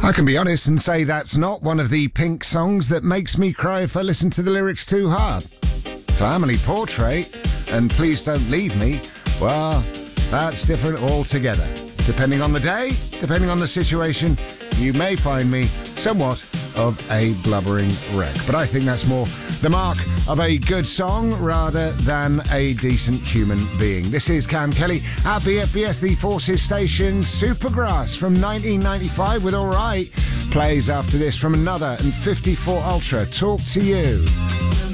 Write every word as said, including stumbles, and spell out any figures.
I can be honest and say that's not one of the Pink songs that makes me cry if I listen to the lyrics too hard. Family Portrait and Please Don't Leave Me, well, that's different altogether. Depending on the day, depending on the situation, you may find me somewhat of a blubbering wreck. But I think that's more the mark of a good song rather than a decent human being. This is Cam Kelly at the F B S The Forces station. Supergrass from nineteen ninety-five with Alright plays after this from another and fifty-four Ultra. Talk to You.